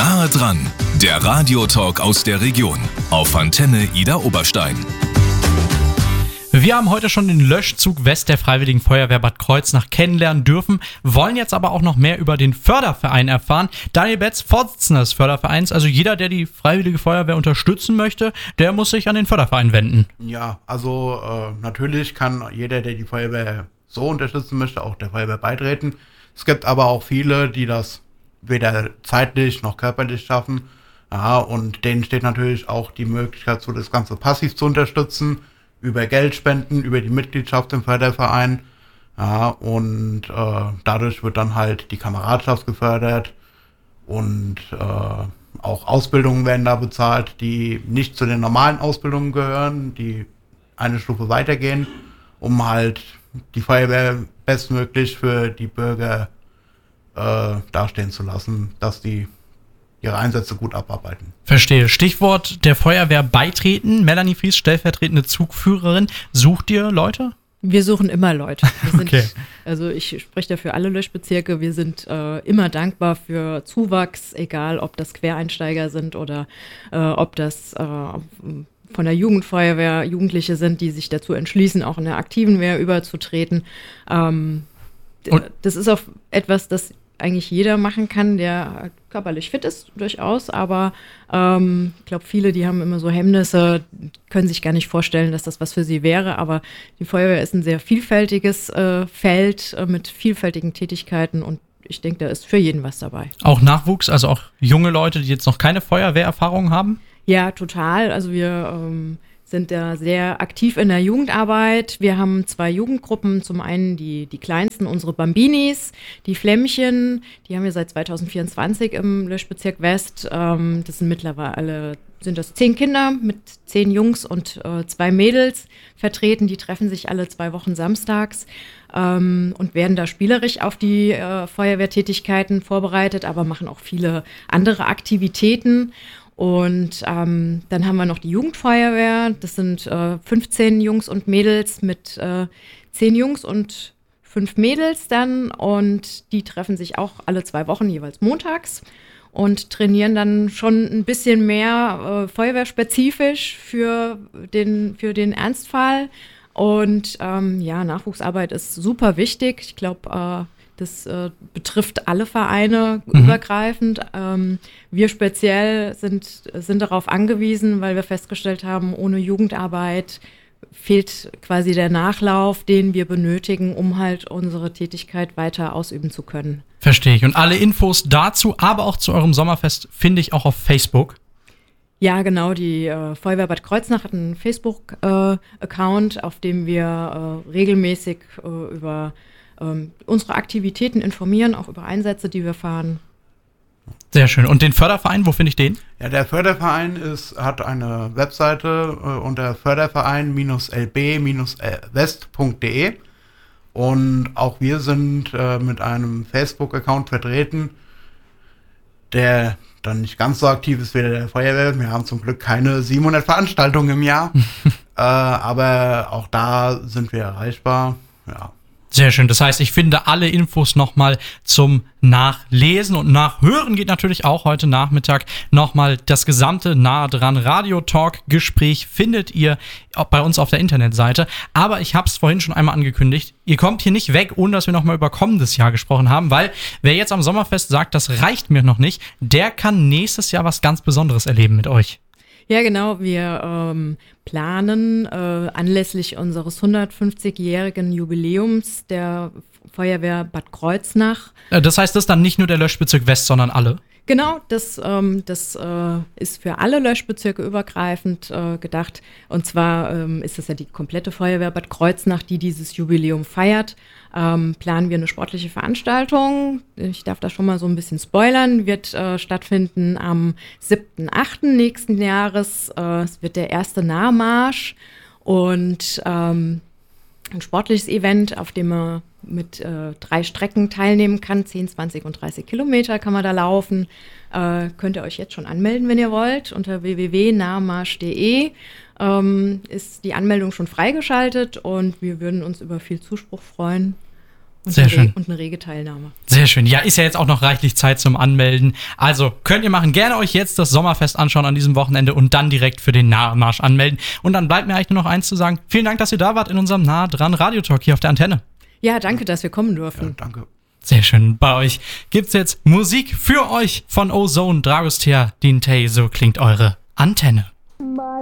Nahe dran, der Radiotalk aus der Region auf Antenne Idar Oberstein. Wir haben heute schon den Löschzug West der Freiwilligen Feuerwehr Bad Kreuznach kennenlernen dürfen, wollen jetzt aber auch noch mehr über den Förderverein erfahren. Daniel Betz, Vorsitzender des Fördervereins, also jeder, der die Freiwillige Feuerwehr unterstützen möchte, der muss sich an den Förderverein wenden. Ja, also natürlich kann jeder, der die Feuerwehr so unterstützen möchte, auch der Feuerwehr beitreten. Es gibt aber auch viele, die das weder zeitlich noch körperlich schaffen. Ja, und denen steht natürlich auch die Möglichkeit, so das Ganze passiv zu unterstützen, über Geldspenden, über die Mitgliedschaft im Förderverein. Ja, und dadurch wird dann halt die Kameradschaft gefördert und auch Ausbildungen werden da bezahlt, die nicht zu den normalen Ausbildungen gehören, die eine Stufe weitergehen, um halt die Feuerwehr bestmöglich für die Bürger dastehen zu lassen, dass die ihre Einsätze gut abarbeiten. Verstehe. Stichwort der Feuerwehr beitreten. Melanie Fries, stellvertretende Zugführerin. Sucht ihr Leute? Wir suchen immer Leute. Okay. Also ich spreche da für alle Löschbezirke. Wir sind immer dankbar für Zuwachs, egal ob das Quereinsteiger sind oder ob das von der Jugendfeuerwehr Jugendliche sind, die sich dazu entschließen, auch in der aktiven Wehr überzutreten. Das ist auch etwas, das eigentlich jeder machen kann, der körperlich fit ist, durchaus, aber ich glaube, viele, die haben immer so Hemmnisse, können sich gar nicht vorstellen, dass das was für sie wäre, aber die Feuerwehr ist ein sehr vielfältiges Feld mit vielfältigen Tätigkeiten und ich denke, da ist für jeden was dabei. Auch Nachwuchs, also auch junge Leute, die jetzt noch keine Feuerwehrerfahrung haben? Ja, total. Also wir sind da sehr aktiv in der Jugendarbeit. Wir haben 2 Jugendgruppen. Zum einen die kleinsten, unsere Bambinis, die Flämmchen. Die haben wir seit 2024 im Löschbezirk West. Das sind mittlerweile 10 Kinder mit 10 Jungs und 2 Mädels vertreten. Die treffen sich alle 2 Wochen samstags und werden da spielerisch auf die Feuerwehrtätigkeiten vorbereitet, aber machen auch viele andere Aktivitäten. Und dann haben wir noch die Jugendfeuerwehr, das sind 15 Jungs und Mädels mit 10 Jungs und 5 Mädels dann und die treffen sich auch alle 2 Wochen jeweils montags und trainieren dann schon ein bisschen mehr feuerwehrspezifisch für den Ernstfall und Nachwuchsarbeit ist super wichtig, ich glaube, das betrifft alle Vereine übergreifend. Wir speziell sind darauf angewiesen, weil wir festgestellt haben, ohne Jugendarbeit fehlt quasi der Nachlauf, den wir benötigen, um halt unsere Tätigkeit weiter ausüben zu können. Verstehe ich. Und alle Infos dazu, aber auch zu eurem Sommerfest, finde ich auch auf Facebook. Ja, genau. Die Feuerwehr Bad Kreuznach hat einen Facebook-Account, auf dem wir regelmäßig über unsere Aktivitäten informieren, auch über Einsätze, die wir fahren. Sehr schön. Und den Förderverein, wo finde ich den? Ja, der Förderverein hat eine Webseite unter förderverein-lb-west.de und auch wir sind mit einem Facebook-Account vertreten, der dann nicht ganz so aktiv ist wie der Feuerwehr. Wir haben zum Glück keine 700 Veranstaltungen im Jahr, aber auch da sind wir erreichbar, ja. Sehr schön. Das heißt, ich finde alle Infos nochmal zum Nachlesen und Nachhören geht natürlich auch heute Nachmittag nochmal das gesamte Nahe dran Radio-Talk-Gespräch findet ihr bei uns auf der Internetseite. Aber ich habe es vorhin schon einmal angekündigt, ihr kommt hier nicht weg, ohne dass wir nochmal über kommendes Jahr gesprochen haben, weil wer jetzt am Sommerfest sagt, das reicht mir noch nicht, der kann nächstes Jahr was ganz Besonderes erleben mit euch. Ja, genau. Wir planen anlässlich unseres 150-jährigen Jubiläums der Feuerwehr Bad Kreuznach. Das heißt, das ist dann nicht nur der Löschbezirk West, sondern alle? Genau, das ist für alle Löschbezirke übergreifend gedacht. Und zwar ist es ja die komplette Feuerwehr Bad Kreuznach, die dieses Jubiläum feiert. Planen wir eine sportliche Veranstaltung. Ich darf da schon mal so ein bisschen spoilern. Wird stattfinden am 7.8. nächsten Jahres. Es wird der erste Nahmarsch und ein sportliches Event, auf dem man mit 3 Strecken teilnehmen kann. 10, 20 und 30 Kilometer kann man da laufen. Könnt ihr euch jetzt schon anmelden, wenn ihr wollt. Unter www.nahmarsch.de ist die Anmeldung schon freigeschaltet und wir würden uns über viel Zuspruch freuen. Sehr schön. Und eine rege Teilnahme. Sehr schön. Ja, ist ja jetzt auch noch reichlich Zeit zum Anmelden. Also könnt ihr machen. Gerne euch jetzt das Sommerfest anschauen an diesem Wochenende und dann direkt für den Nahmarsch anmelden. Und dann bleibt mir eigentlich nur noch eins zu sagen. Vielen Dank, dass ihr da wart in unserem Nah dran Radiotalk hier auf der Antenne. Ja, danke, dass wir kommen durften. Ja, danke. Sehr schön. Bei euch gibt's jetzt Musik für euch von Ozone, Dragostea, Dintei. So klingt eure Antenne.